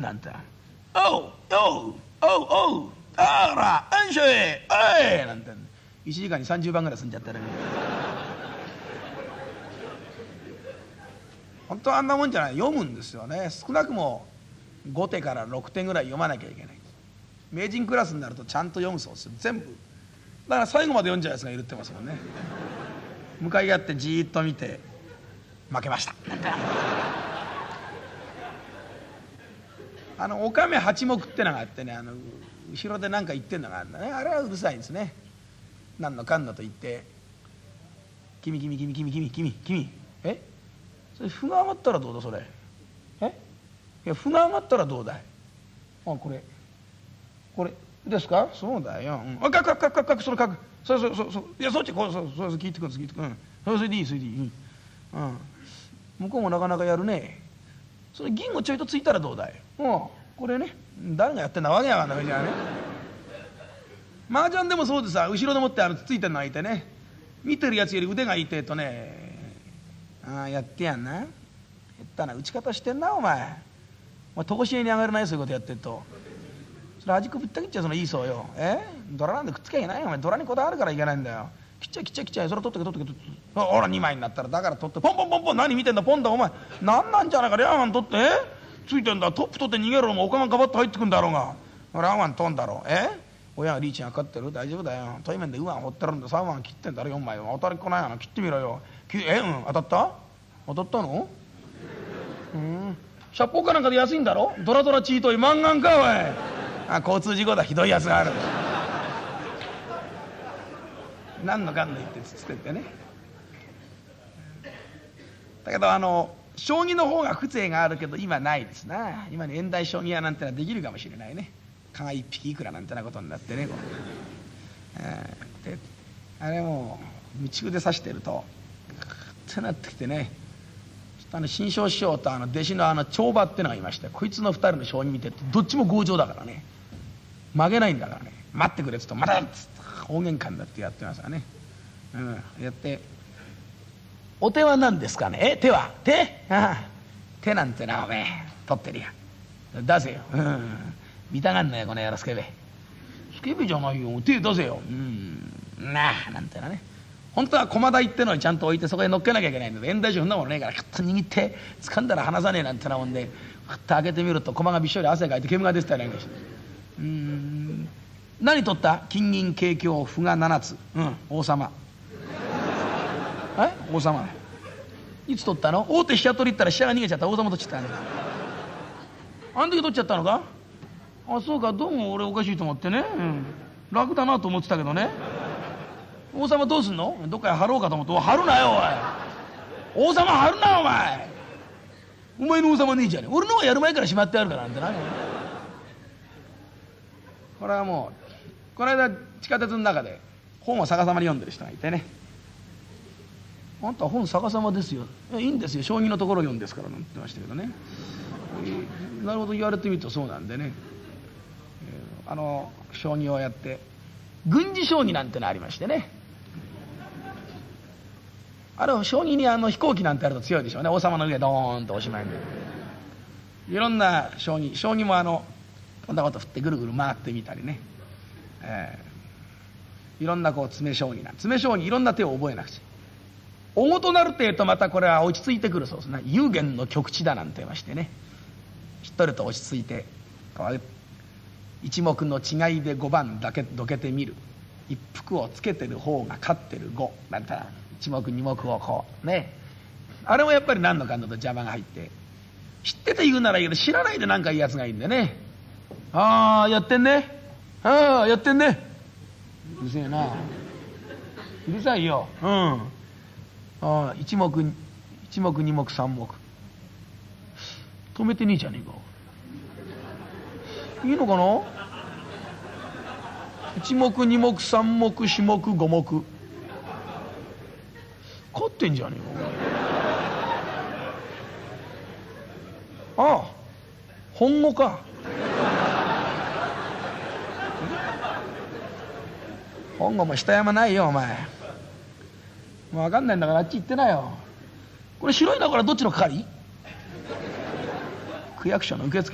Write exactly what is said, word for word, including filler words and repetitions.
なんて「おうおうおうおうあらあんしょえおい」なんていちじかんにさんじゅうばんぐらい済んじゃったね。本当はあんなもんじゃない、読むんですよね。少なくもごてからろくてんぐらい読まなきゃいけない。名人クラスになるとちゃんと読むそうですよ、全部。だから最後まで読んじゃうやつがいるってますもんね。向かい合ってじーっと見て負けましたなんて。あのおかめ八目ってのがあってね、あの後ろで何か言ってんのがあるんだね。あれはうるさいんですね。何のかんのと言って「君君君君君君君えそれ歩が上がったらどうだそれえいや歩が上がったらどうだいあこれこれですかそうだよ、うん、あかくかくかくかくそれかくそうそうそうそういやそっちこうそうそう聞いてくる聞いてくる、うん、それでいいそれでいい、うんうん、向こうもなかなかやるね。それ銀をちょいとついたらどうだいうんこれね誰がやってんだわけやがんなじゃあね。麻雀でもそうでさ、後ろでもってあのついてるのがいてね、見てるやつより腕が痛えとね、ああやってやんな、減ったな打ち方してんなお前。お前とこしえに上がるなよそういうことやってると。それ味くぶった切っちゃうそのいいそうよ。えドラなんでくっつけゃいけないよお前。ドラにこだわるからいけないんだよ。切っちゃい切っちゃい切っちゃいそれ取ってけ取ってけ取ってけ。ほらにまいになったらだから取ってポンポンポンポン何見てんだポンだお前なんなんじゃないかレアマン取ってえついてんだトップ取って逃げろお前おかがかばって入ってくんだろうがレアマン取んだろうえ親がリーチがかかってる大丈夫だよ。対面でウワン掘ってるんでさんわん切ってんだろよんまいは当たりっこないやな切ってみろよ。えうん当たった当たったのうんシャッポーかなんかで安いんだろドラドラチートイマンガンかおいあ交通事故だひどいやつがある何のかんの言ってつつってってね。だけどあの将棋の方が風情があるけど今ないですな。今に現代将棋屋なんてのはできるかもしれないね。蚊が一匹いくらなんてなことになってねこう、えー、であれもう夢中で指してるとってなってきてね、あの新庄師匠とあの弟子のあの長馬ってのがいまして、こいつの二人の将棋見てってどっちも強情だからね負けないんだからね。待ってくれっつうと「待て!」っつって大喧嘩になってやってますからね、うん、やって「お手は何ですかねえ手は手ああ手なんてなおめえ取ってるよ出せよ、うん見たがんなよこの野郎スケベスケベじゃないよ手出せようんなあなんてなね。本当は駒台ってのにちゃんと置いてそこへ乗っけなきゃいけないんだけど現代人そんなものねえからカッと握って掴んだら離さねえなんてなもんでふっと開けてみると駒がびっしょり汗かいて煙が出てたりなんかしてうーん何取った金銀桂香歩がななつうん王様え王様いつ取ったの大手飛車取りったら飛車が逃げちゃった王様取っちゃったねあん時取っちゃったのかあそうかどうも俺おかしいと思ってね、うん、楽だなと思ってたけどね。王様どうすんのどっかへ貼ろうかと思ってお貼るなよおい王様貼るなお前お前の王様ねえじゃねえ俺の方がやる前からしまってあるからなんてな。これはもうこの間地下鉄の中で本を逆さまに読んでる人がいてね「あんた本逆さまですよ」「いいんですよ将棋のところを読んですから」なんて言ってましたけどね、えー、なるほど言われてみるとそうなんでね、えー、あの将棋をやって軍事将棋なんてのありましてね、あれ将棋にあの飛行機なんてあると強いでしょうね。王様の上ドーンとおしまいでいろんな将棋将棋もあのこんなこと振ってぐるぐる回ってみたりね、えー、いろんなこう詰将棋なん詰将棋いろんな手を覚えなくちゃ。大ごとなるってえとまたこれは落ち着いてくるそうですね。幽玄の極地だなんて言いましてね、しっとりと落ち着いてこう一目の違いでごばんだけどけてみる一服をつけてる方が勝ってるごなんて一目二目をこうね、あれもやっぱり何のかんだと邪魔が入って知ってて言うならいいけど知らないで何かいいやつがいいんでね。ああやってんねああやってんねうるせえなうるさいようんああ一目一目二目三目止めてねえじゃねえかいいのかな一目二目三目四目五目勝ってんじゃねえかああ本語か本語も下山ないよお前もう分かんないんだからあっち行ってなよ。これ白いのはこれどっちの係区役所の受付